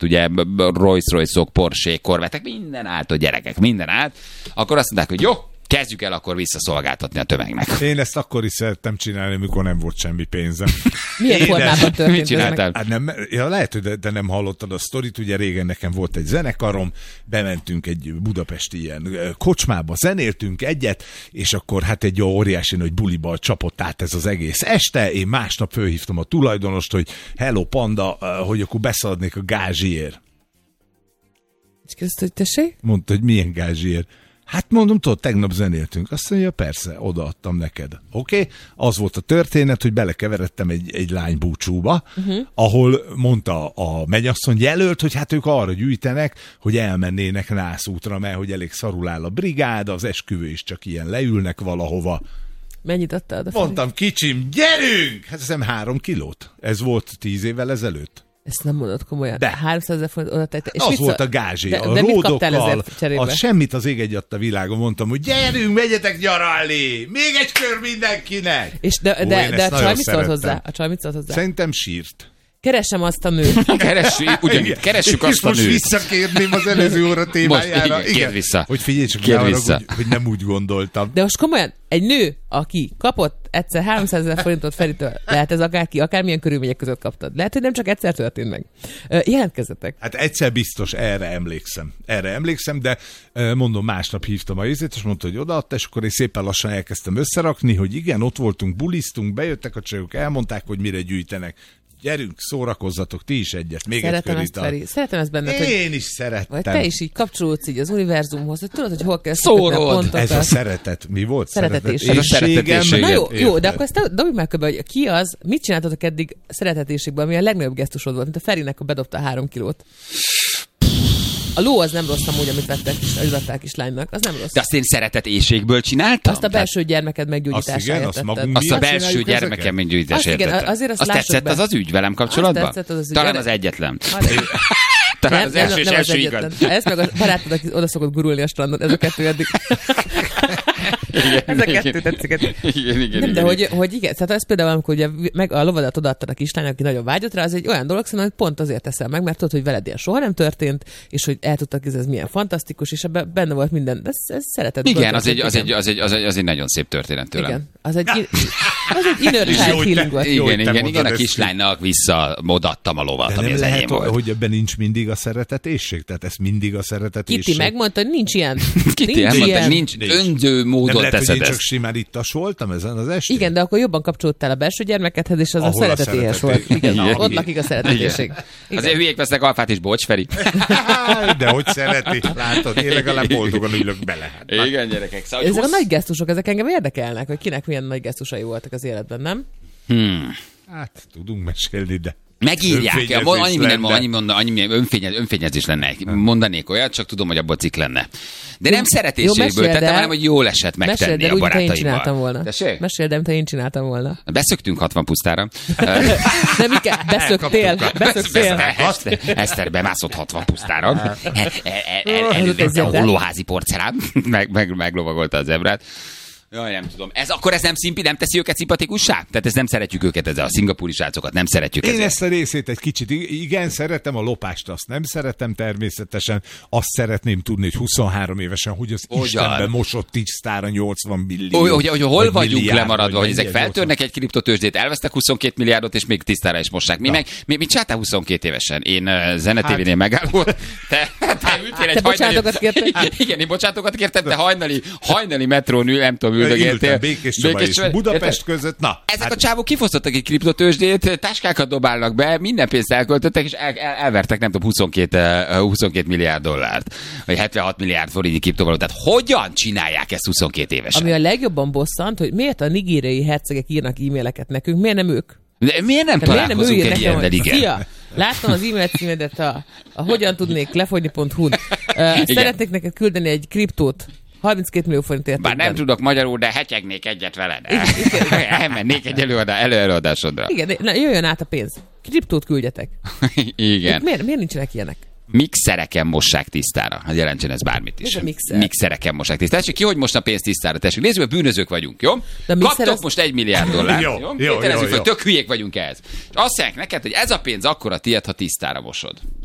volt, ugye Rolls-Royce-ok, Porsche, Corvette-ek, minden állt a gyerekek, minden állt. Akkor azt mondták, hogy jó, kezdjük el akkor visszaszolgáltatni a tömegnek. Én ezt akkor is szerettem csinálni, amikor nem volt semmi pénzem. Milyen formában történt? Mit csináltál? Hát nem, ja, lehet, hogy de nem hallottad a sztorit, ugye régen nekem volt egy zenekarom, bementünk egy budapesti ilyen kocsmába, zenéltünk egyet, és akkor hát egy óriási nagy buliba csapott át ez az egész este, én másnap fölhívtam a tulajdonost, hogy hello panda, hogy akkor beszaladnék a gázsiért. És kérdezte, hogy tessék? Mondta, hogy milyen gázsiért. Hát mondom, tudod, tegnap zenéltünk. Azt mondja, persze, odaadtam neked. Oké? Az volt a történet, hogy belekeveredtem egy lány búcsúba, ahol mondta a mennyasszony jelölt, hogy hát ők arra gyűjtenek, hogy elmennének nászútra, mert hogy elég szarul áll a brigád, az esküvő is csak ilyen leülnek valahova. Mennyit adtad? Mondtam, kicsim, gyerünk! Hát hiszem 3 kilót. Ez volt 10 évvel ezelőtt. Ezt nem mondod komolyan. De. 300 000 forint oda tettem. Az volt a gázsi. De A mit kaptál ródokkal, ezért cserébe? a semmit az ég egyat a világon. Mondtam, hogy gyerünk, megyetek nyaralni! Még egy kör mindenkinek! És de a csaj mit szólt hozzá? A csaj mit szólt hozzá? Szerintem sírt. Keresem azt a nőt. Keressük azt a most nőt. visszakérném az előző óra témájára. Most, igen, vissza. Hogy figyelj csak, hogy nem úgy gondoltam. De most komolyan, egy nő, aki kapott egyszer 300 000 forintot Feritől, lehet ez akárki, akármilyen körülmények között kaptad. Lehet, hogy nem csak egyszer történt meg. Jelentkezzetek. Hát egyszer biztos, erre emlékszem, de mondom, másnap hívtam a izét, és mondta, hogy odaadta, és akkor én szépen lassan elkezdtem összerakni, hogy igen, ott voltunk, bulisztunk, bejöttek a csajok, elmondták, hogy mire gyűjtenek. Gyerünk, szórakozzatok, ti is egyet. Még szeretem egy ezt, Feri. Szeretem ezt benned, Én is szerettem. Vagy te is így kapcsolódsz így az univerzumhoz, hogy tudod, hogy hol kell szórod. Pontokat. Ez a szeretet. Mi volt? Szeretetéség. Na jó, de akkor ezt dobjuk meg köbben, hogy ki az, mit csináltatok eddig szeretetéségben, ami a legnagyobb gesztusod volt, mint a Ferinek, a bedobta 3 kilót. A ló az nem rossz amúgy, amit vettek kislánynak, az nem rossz. De azt én szeretetéségből csináltam? Azt a belső gyermeked meggyógyítására értetted. Azt a belső gyermekem meggyógyítására értetted. Azt tetszett az az ügy velem kapcsolatban? Talán az egyetlen. Talán az első igaz. Ez meg a barátod, aki oda szokott gurulni a strandon, ez a 2 eddig. Ez a 2 tetszik. Nem, de hogy igen, tehát ez például, amikor ugye meg a lovadat odaadtad a kislánynak, aki nagyon vágyott rá, az egy olyan dolog, szerintem, hogy pont azért teszem meg, mert tudod, hogy veled ilyen soha nem történt, és hogy el tudtak, ez milyen fantasztikus, és ebben benne volt minden. Ez szereted. Igen, az egy nagyon szép történet tőlem. Igen, az egy inner child healing volt. Igen, a kislánynak odaadtam a lovat, ami az enyém volt. Hogy ebben nincs mindig a szeretetésség? Tehát ez mindig a szeretetésség? Kitty megmondta, hogy nincs ilyen. Kitty elmondta, hogy nincs önző módon teszed ezt. Nem lehet, hogy én csak simán ittas voltam ezen az estén? Igen, de akkor jobban kapcsolódtál a belső gyermekedhez, és az a szeretetéhes volt. Igen, ott lakik a szeretetéség. Azért hülyék vesznek alfát is, bocs, Feri. De hogy szereti, látod, én legalább boldogan ülök bele. Igen, gyerekek. Ezek a nagy gesztusok, ezek engem érdekelnek, hogy kinek milyen nagy gesztusai voltak az életben, nem? Hát, tudunk mesélni, de... Megírják, annyi önfényezés lenne. Mondanék olyat, csak tudom, hogy abból cikk lenne. De nem szeretéségből tettem, hanem hogy jól esett megtenni a barátaimmal. Meséld, de én csináltam volna. Beszöktünk 60 pusztára. De Mike, beszöktél. Eszter bemászott 60 pusztára. Elővette a hollóházi porcelán, meglovagolta a zebrát. Jaj, nem tudom. Akkor ez nem teszi őket szimpatikussá? Tehát ezt nem szeretjük őket, ezzel a szingapúri srácokat nem szeretjük. Én ezt a részét egy kicsit, igen, szeretem a lopást, azt nem szeretem természetesen. Azt szeretném tudni, hogy 23 évesen, hogy az Istenben mosott tisztára 80 millió. Hogy hol vagyunk lemaradva, hogy ezek feltörnek egy kriptotőzsdét, elvesztek 22 milliárdot, és még tisztára is mossák. Mi csináltál 22 évesen? Én Zenetévénél megállott. Te ültél egy bocsátokat kértem. Igen, én bocsátokat kértem, te hajnali metrón nem tudom, Békés Csaba és Budapest között. Na, ezek a csávok kifosztottak egy kriptotőzsdét, táskákat dobálnak be, minden pénzt elköltöttek, és elvertek, nem tudom, 22 milliárd dollárt, vagy 76 milliárd forintnyi kriptovalutát. Hogyan csinálják ezt 22 évesen? Ami a legjobban bosszant, hogy miért a nigériai hercegek írnak e-maileket nekünk, miért nem ők? De miért nem találkozunk egy ilyennel, igen? Fia, láttam az e-mail címedet a hogyan tudnék lefogyni.hu-n. Szeretnék neked küldeni egy kriptót. 32 millió forint értékben. Bár nem tudok magyarul, de hetyegnék egyet veled. Elmennék egy előadásodra. Igen, jöjjön át a pénz. Kriptót küldjetek. Igen. Miért nincsenek ilyenek? Mixereken mossák tisztára. Hát jelentsen ez bármit is. Mixereken mossák tisztára. Tessék, ki hogy mosna pénzt tisztára? Tessék, nézzük, hogy bűnözők vagyunk, jó? Kaptok most $1 milliárd. Jó. Tételezzük, hogy tök hülyék vagyunk ehhez. És azt mondják neked, hogy ez a pénz akkora tiéd, ha tisztára mosod.